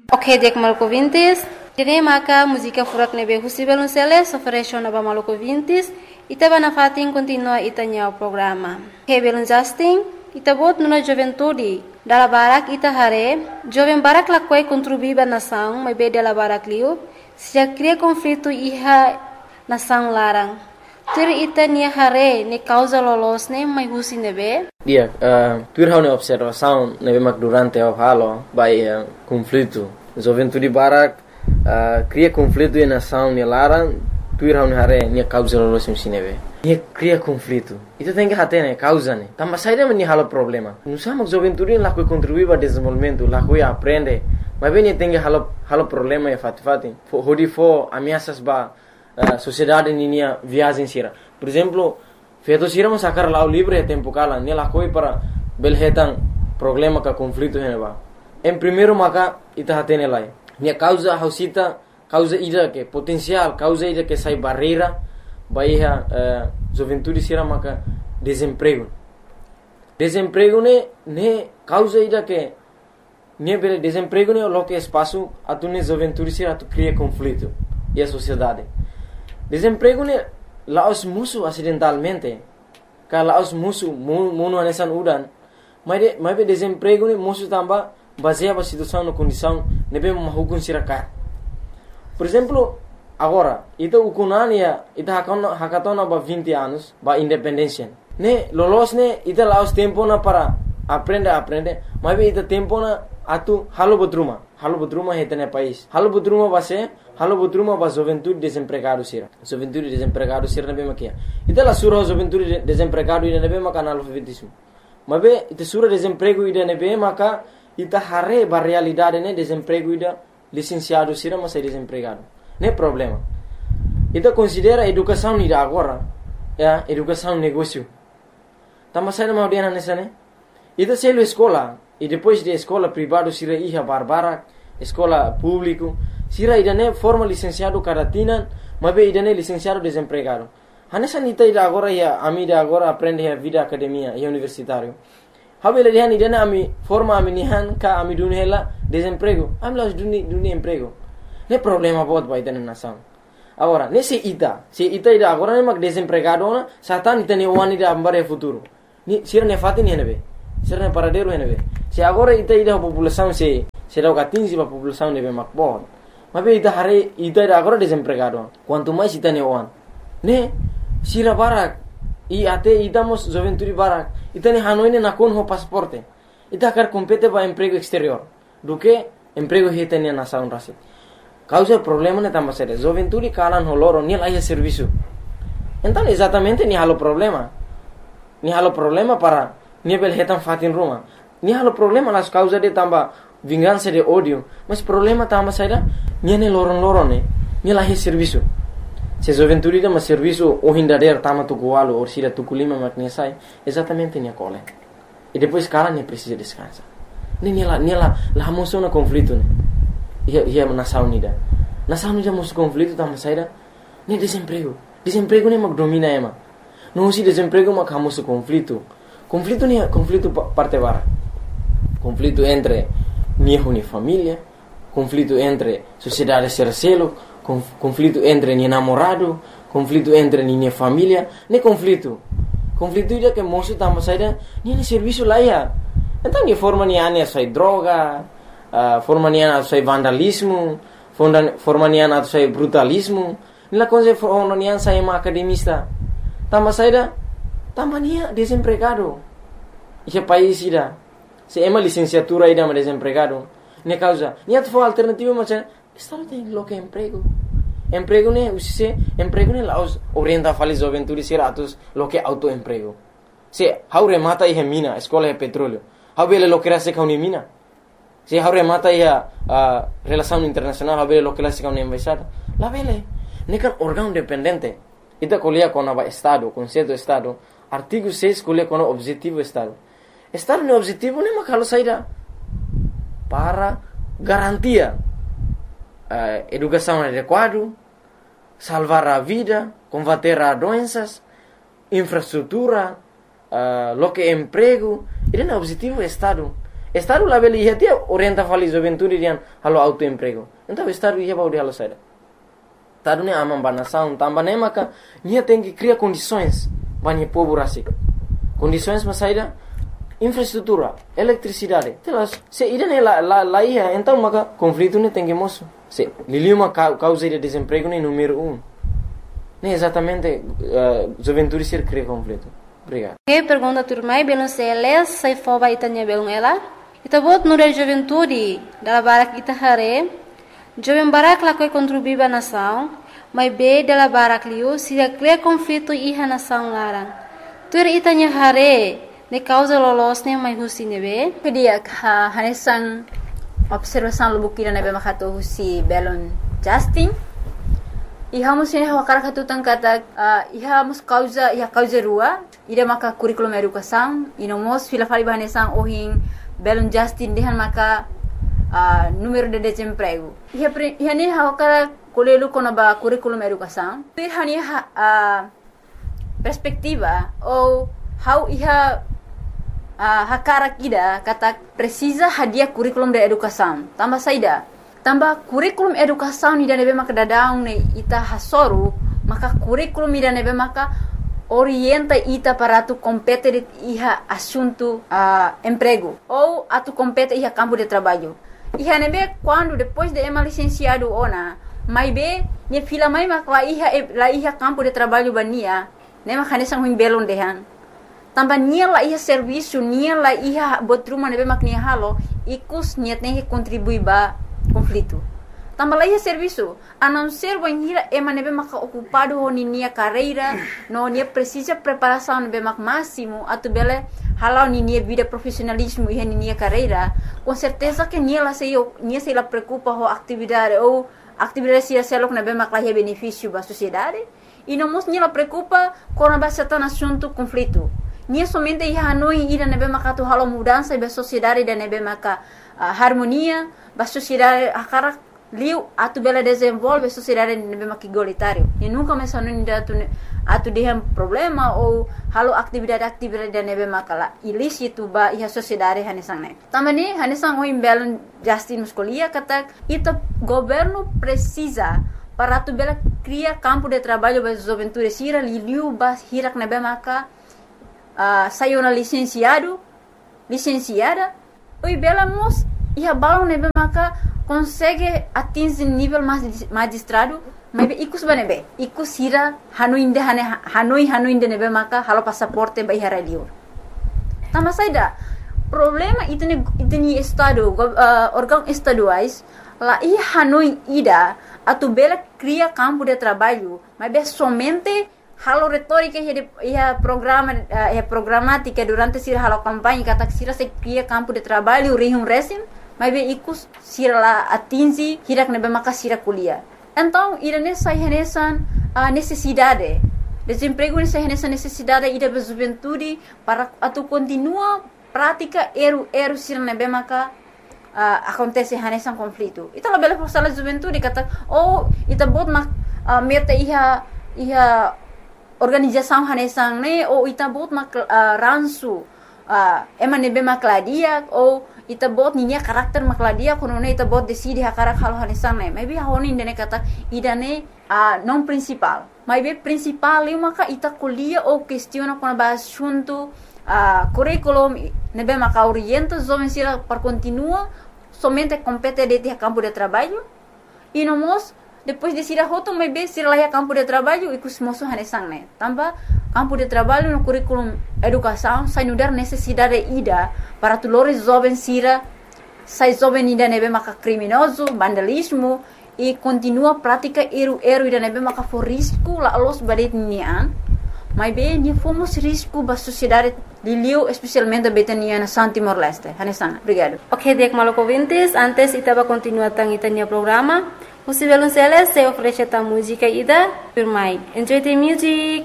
Ok, dek maluco vintis. Tene maka música furak nebe husibel unseles oferecio naba maluco vintis. Itaba na fatin continua itanya o programa. Hebel Justin, itabot nuna juventude. Dala barak ita hare, jovem barak lakwai contribuiba nação, mas be dala barak liu, se cria conflito iha nação larang. Tur ita ni hare ne causa lolos ne mai husi nebe. Dia, tur hau ne observação nebe mak durante o halo by conflito. Juventude barak cria conflito em nação ne larang, tur hau ne hare ne causa lolos musi nebe. Ia cria conflito. Itu tem que hater né, causa né. Também sai daí halo problema. Não sabemos juventude lá que contribui para desenvolvimento, lá que aprende. Mas bem tem que halo problema é fati. Hodi fo ameaças ba sociedade ninia viagem sira. Por exemplo, feito sira mas sacar lá o livre tempo cala, né lá coi para belhetan problema ka conflito né ba. Em primeiro maka ita hater né lá. Minha causa hausita causa ida que potencial, causa ida que sai barreira. Bahia juventude sira maka desemprego ne causa ida que ne bele desemprego ne lo que espaço atu ne juventude sira tu cria conflito e a sociedade desemprego ne laos musu acidentalmente ka laos musu mono anesan udan mas be desemprego ne musu tamba baseia a situação no condição ne be mahukun sira ka por exemplo. Agora, ita ukunania, ita hakatona ba 20 anos, ba independência. Ne, lolos ne, ita laos tempo na para aprende, mas ita tempo na atu halo bodruma heta ne país. Halo bodruma ba juventude desempregado sira. Juventude desempregado sira ne be makia. Ita la sura juventude desempregado ida ne be maka analfabetismo. Mas be ita sura desemprego ida ne be maka ita hare ba realidade ne desemprego ida licenciado sira mas é desempregado. Não é problema. Então considera educação ida agora, educação negócio. Tama sai na audiana nessa né? Então se ele escola e depois de escola privado sira iha barbara, escola público, sira ida né forma licenciado caratina, mas be ida né licenciado desempregado. Hanessa nita ida agora ia amida agora aprende a vida academia e universitário. Habela dia ida né ami forma ami nihan ka ami dunela desemprego. Ami las duni emprego. Não é problema bot vai ter na nação. Agora, nesse ita ida agora nem mag desempregado na, satan ita ne wani da ambare futuro. Ni sira ne fatin ne be. Sira ne paradeiro ne be. Se agora ita ida a população se dá 15 a população ne be mag bot. Mas be ita hare ita ida agora desempregado. Quanto mais ita ne wan. Ne sira barak e até idamos juventude barak. Ita ne hanoi ne nakon ho pasaporte. Ita quer compete para emprego exterior. Do que emprego hita ne nação rasi. Causa problema ne tamba sério. Juventude calan holoro ni lá serviço. Então exatamente ni halo problema. Ni halo problema para ni bel hetan fatin Roma. Ni halo problema las causa de tamba vingança de ódio. Mas problema tamba sério ni ne loron ni lá serviço. Se juventude dá serviço o hindader tama tukualo ou sira tukulima maknesai exatamente ni cole. E depois calan ni precisa descansar. Ni lá moção na conflito né. Ia nação nida mos conflito tama saída nem desemprego nem mag domina ema não se desemprego mag hamos conflito nem conflito parte bara conflito entre minha família conflito entre sociedade sercelo conflito entre minha namorado conflito entre minha família nem conflito ida que moço tama saída nem serviço lá ia então de forma nem ania sai droga forma nian atau vandalismo, forma nian atau brutalismo. Nila coisa forma nian saya academista. Tama saída, tama nia desempregado. Esse país ida, se ema licenciatura ida mas desempregado. Ne causa, nia tu alternativa macam, estado tem lo que emprego. Emprego ne usise, emprego ne laos orienta falis juventude siratus lo que autoemprego. Se haure mata ihe mina, escola é petróleo. Haubele lo que rasa ka mina. Se haure mata ia relação internacional haber lo que la siga una embaixada la vele nekan órgão dependente ita colia com o estado conceito estado artigo 6 colia com o objetivo estado no objetivo nem makalo saída para garantia educação adequada salvar a vida combater as doenças infraestrutura lo que emprego ele é o objetivo estado Estado lá beli ia dia orienta fali juventude rian halo autoemprego. Então estado ia baudi halo saída. Estado ne amam banação, tambah ne maka nia tem que criar condições banyak povo rasik. Condições mas saída infraestrutura, eletricidade. Telas, se ida ne lá ia, então maka conflito ne tem que moço. Se liliuma causa de desemprego ne número 1. Ne exatamente juventude ser cria conflito. Obrigado. Que pergunta turmai belum seles sai foba itanya belum ela. Ita bot nure juventude dala barak ita hare. Jovem barak la koi contribuiba nação, mas be dala barak liu se cria conflito iha nação larang. Tur itanya hare ne causa lolos ne mai husi nebe. Kedia hanesan observação lubukira nebe makato husi belon Justin. Iha musin hawakar katutang kata iha mus causa rua ida maka curriculum educação inomos fila fali bahanesan ohin belon Justin dehan maka número de desemprego. Iha ne hawakar kolelu kona ba curriculum educação. Iha ni perspectiva ou how iha hakara kida kata precisa hadia curriculum de educação. Tambah saida. Tambah curriculum educação ida nebe maka dadaung ne ita hasoru, maka curriculum ida nebe maka orienta ita para tu compete iha assunto emprego ou atu compete iha campo de trabalho. Iha nebe quando depois de ema licenciado ona, mai be ne fila mai maka la iha campo de trabalho bania, ne maka nesang huim belon dehan. Tambah nia la iha serviço, nia la iha botruma nebe mak nia halo, ikus nia tem que contribuir ba conflito. Tambah la iha serviço, a não ser banhira ema nebe mak ocupado ho nia carreira, no nia precisa preparação nebe mak máximo, atu bele halau nia vida profissionalismo iha nia carreira, com certeza que nia se la preocupa ho atividade ou atividade se selok nebe mak la iha benefício ba sociedade, e não mos nia la preocupa com a bastante assunto conflito. Nia somente iha hanoi ida nebe maka tu halo mudança ba sociedade da nebe maka harmonia ba sociedade akara liu atu bela desenvolve sociedade nebe maka igualitário. E nunca mais hanoi ida atu dehem problema ou halo atividade da nebe maka la ilícito ba iha sociedade hanesang ne. Tambani hanesang o imbelon Justin Muscolia kata ita governo precisa para tu bela cria campo de trabalho ba juventude sira liu ba hirak nebe maka saiu na licenciada, o belamos e a bala nebe maka consegue atingir nível magistrado, mas ikus banebe, ikus hira hanoi inde nebe maka halo passaporte ba hira liur. Tambah saida problema itu ni estado órgão estaduais lá e hanoi ida atu bela cria campo de trabalho, mas somente halo retórica ia programa programática durante sira halo campanha kata sira se cria campo de trabalho rihum resim mas be ikus sira la atingi hirak nebe maka sira kuliah. Então ira nessa renesan necessidade desemprego nessa renesan necessidade ida be juventude para atu continua prática eru sira nebe maka acontece renesan conflito. Ita la bela forsala juventude kata ita bot mak meta iha organização hanesang ne ou ita bot mak ransu ema nebe makladia ou ita bot ninya karakter makladia kono ne ita bot decide hakarak halo hanesang ne maybe honi ndene kata idane non principal maybe principal eu maka ita kuliah ou questiona kono ba assunto curriculum nebe maka orienta jovem sira para continua somente compete de campo de trabalho e nomos depois de sira hoto mai be sira lá campo de trabalho e cusmoso hanesang ne tambah campo de trabalho no curriculum educação sai nudar necessidade ida para tulores jovem sira sai jovem ida nebe maka criminoso vandalismo e continua prática eru ida nebe maka for risco la los badet nian mai be ni fomos risco ba sociedade liliu especialmente betania na Timor Leste hanesang. Obrigado. Ok, dek maloko vintes antes itaba continua tang itania programa. Os violoncelos se oferecem a música ida por mai. Enjoy the music.